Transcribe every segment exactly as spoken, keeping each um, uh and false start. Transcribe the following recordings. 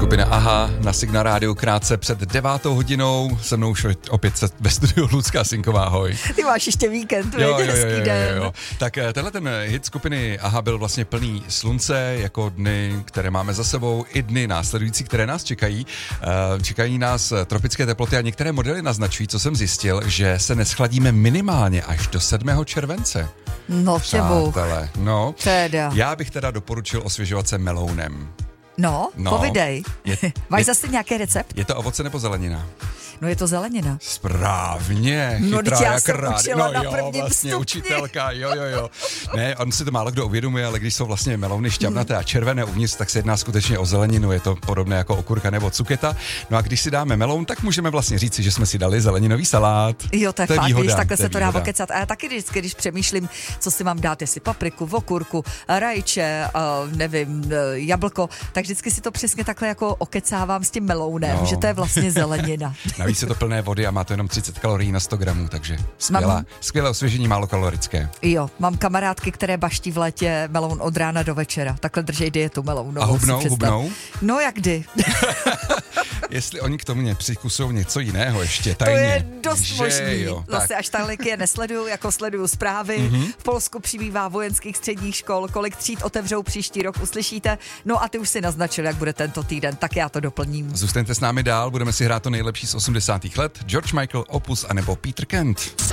Skupina Aha na Signál Rádiu krátce před devátou hodinou. Se mnou už opět ve studiu Lucka Sinková, ahoj. Ty máš ještě víkend, jo, jo, hezký jo, jo, den. jo, jo. Tak tenhle ten hit skupiny Aha byl vlastně plný slunce, jako dny, které máme za sebou, i dny následující, které nás čekají. Čekají nás tropické teploty a některé modely naznačují, co jsem zjistil, že se neschladíme minimálně až do sedmého července. No těbu. Přátelé, no. Teda. Já bych teda doporučil osvěžovat se melounem. No, No, povidej. je- Máš je- zase nějaký recept? Je to ovoce nebo zelenina? No je to zelenina. Správně, No, chytrá vždyť já jak jsem rád. učila No na jo, prvním vlastně stupni. učitelka, jo, jo, jo. Ne, on si to málo kdo uvědomuje, ale když jsou vlastně melouny šťavnaté a červené uvnitř, tak se jedná skutečně o zeleninu, je to podobné jako okurka nebo cuketa. No a když si dáme meloun, tak můžeme vlastně říci, že jsme si dali zeleninový salát. Jo, to je, to je fakt, výhoda, když takhle to je se to dá výhoda. okecat. A já taky vždycky, když přemýšlím, co si mám dát, jestli papriku, okurku, rajče, uh, nevím, uh, jablko, tak vždycky si to přesně takhle jako okecávám s tím melounem, No. že to je vlastně zelenina. Navíc je to plné vody a má to jenom třicet kalorií na sto gramů, takže skvělá, Mám- skvělé osvěžení, málo kalorické. Jo, mám kamarádky, které baští v létě meloun od rána do večera. Takhle držej dietu melounovou. A hubnou, si představ. hubnou? No jak kdy? Jestli oni k tomu nepřikusují něco jiného ještě, To tajně. je dost že možný. jo, Zase tak. až tolik je nesleduju, jako sleduju zprávy. Mhm. V Polsku přibývá vojenských středních škol, kolik tříd otevřou příští rok, uslyšíte. No a ty už si naznačil, jak bude tento týden, tak já to doplním. Zůstaňte s námi dál, budeme si hrát to nejlepší z osmdesátých let. George Michael, Opus anebo Peter Kent.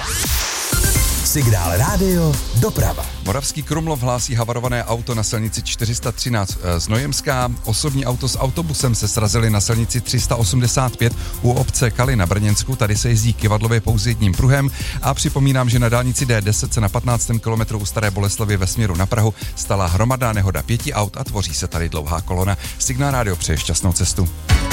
Signál Rádio Doprava. Moravský Krumlov hlásí havarované auto na silnici čtyři sta třináct Znojemská. Osobní auto s autobusem se srazili na silnici tři sta osmdesát pět u obce Kaly na Brněnsku. Tady se jezdí kyvadlově pouze jedním pruhem. A připomínám, že na dálnici D deset se na patnáctém kilometru u Staré Boleslavi ve směru na Prahu stala hromadná nehoda pěti aut a tvoří se tady dlouhá kolona. Signál Rádio přeje šťastnou cestu.